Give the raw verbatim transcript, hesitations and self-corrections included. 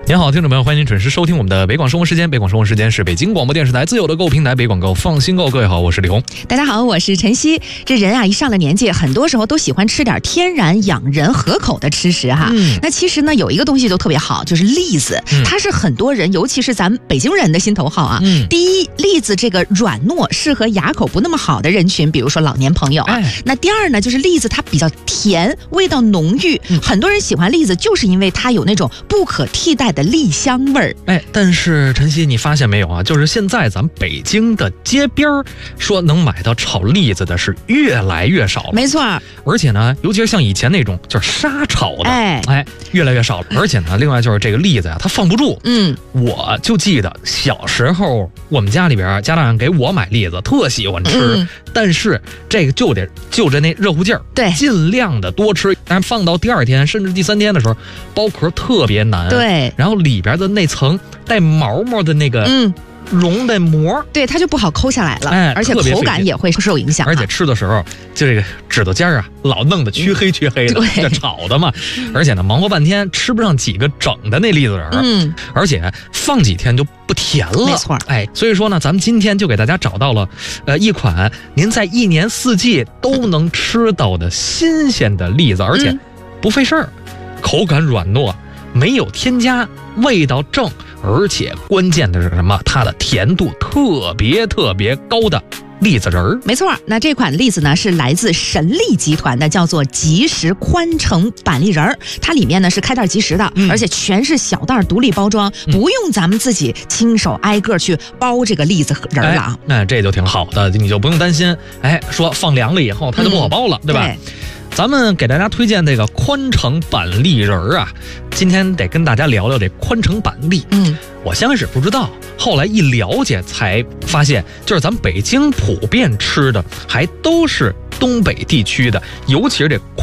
您好，听众朋友，欢迎您准时收听我们的北广生活时间。北广生活时间是北京广播电视台自有的购物平台北广购，放心购。各位好，我是李红。 大家好，我是晨曦。这人啊，一上了年纪，很多时候都喜欢吃点天然养人合口的吃食哈。嗯、那其实呢，有一个东西就特别好，就是栗子，嗯、它是很多人，尤其是咱们北京人的心头好啊。嗯、第一，栗子这个软糯，适合牙口不那么好的人群，比如说老年朋友啊。哎、那第二呢，就是栗子它比较甜，味道浓郁，嗯、很多人喜欢栗子，就是因为它有那种不可替代的栗香味儿。 哎，但是晨曦，你发现没有啊？就是现在咱们北京的街边儿，说能买到炒栗子的是越来越少了。 没错， 而且呢，尤其是像以前那种就是沙炒的，哎哎，越来越少了。而且呢，另外就是这个栗子呀，它放不住。嗯，我就记得小时候我们家里边家长给我买栗子，特喜欢吃，嗯、但是这个就得就着那热乎劲儿， 对， 尽量的多吃。但是放到第二天甚至第三天的时候，剥壳特别难。 对， 然后里边的那层带毛毛的那个嗯绒的膜， 对，它就不好抠下来了，哎，而且口感也会受影响、啊。 而且吃的时候，就这个指头尖啊，老弄得黢黑黢黑的，这炒的嘛。而且呢，忙活半天吃不上几个整的那栗子仁，嗯，而且放几天就不甜了， 没错。 哎，所以说呢，咱们今天就给大家找到了，呃，一款您在一年四季都能吃到的新鲜的栗子，而且不费事儿，口感软糯。没有添加，味道正，而且关键的是什么？它的甜度特别特别高的栗子仁儿。 没错，那这款栗子呢是来自神栗集团的，叫做即食宽城板栗仁儿。它里面呢是开袋即食的，嗯、而且全是小袋独立包装，嗯、不用咱们自己亲手挨个去包这个栗子仁儿了啊。 那、哎、这就挺好的，你就不用担心，哎，说放凉了以后它就不好包了，嗯、对吧？对，咱们给大家推荐这个宽城板栗仁儿啊，今天得跟大家聊聊这宽城板栗。嗯，我先开始不知道，后来一了解才发现，就是咱们北京普遍吃的还都是东北地区的，尤其是这